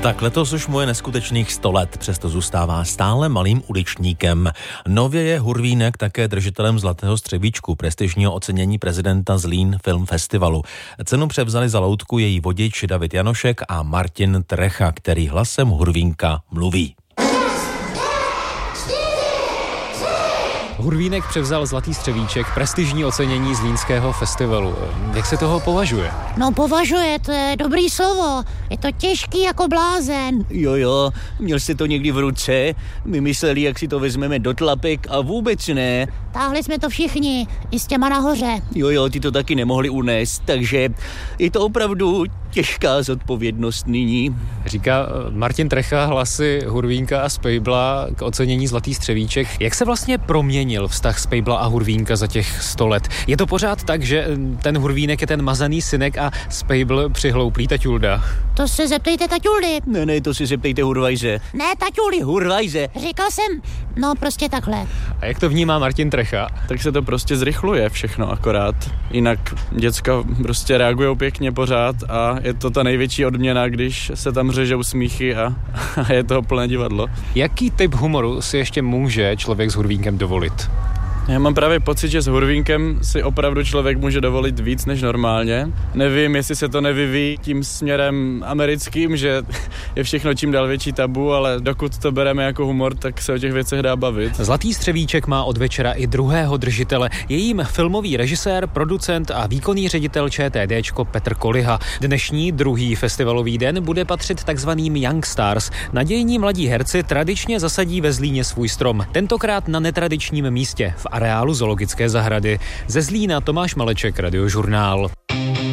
Tak letos už mu je neskutečných 100 let, přesto zůstává stále malým uličníkem. Nově je Hurvínek také držitelem Zlatého střebíčku, prestižního ocenění prezidenta Zlín Film Festivalu. Cenu převzali za loutku její vodič David Janošek a Martin Trecha, který hlasem Hurvínka mluví. Hurvínek převzal Zlatý střebíček, prestižní ocenění Zlínského festivalu. Jak se toho považuje? No považuje, to je dobrý slovo. Je to těžký jako blázen. Jo, měl jste to někdy v ruce? My mysleli, jak si to vezmeme do tlapek a vůbec ne. Táhli jsme to všichni, i s těma nahoře. Jo, ty to taky nemohli unést, takže je to opravdu těžká zodpovědnost nyní. Říká Martin Trecha, hlasy Hurvínka a Spejbla k ocenění Zlatý střebíček. Jak se vlastně proměnil vztah Spejbla a Hurvínka za těch 100 let? Je to pořád tak, že ten Hurvínek je ten mazaný synek a Spejbl přihlouplý taťulda? To se zeptejte taťuldy. Ne, to si zeptejte Hurvajze. Ne, taťuli. Hurvajze. Říkal jsem, no prostě takhle. A jak to vnímá Martin Trecha? Tak se to prostě zrychluje všechno akorát. Jinak děcka prostě reagujou pěkně pořád a je to ta největší odměna, když se tam řežou smíchy a je toho plné divadlo. Jaký typ humoru si ještě může člověk s Hurvínkem dovolit? Já mám právě pocit, že s Hurvínkem si opravdu člověk může dovolit víc než normálně. Nevím, jestli se to nevyvíjí tím směrem americkým, že je všechno čím dál větší tabu, ale dokud to bereme jako humor, tak se o těch věcech dá bavit. Zlatý střebíček má od večera i druhého držitele. Je jím filmový režisér, producent a výkonný ředitel ČTDčko Petr Koliha. Dnešní druhý festivalový den bude patřit takzvaným Young Stars. Nadějní mladí herci tradičně zasadí ve Zlíně svůj strom. Tentokrát na netradičním místě, v areálu zoologické zahrady. Ze Zlína Tomáš Maleček, Radiožurnál.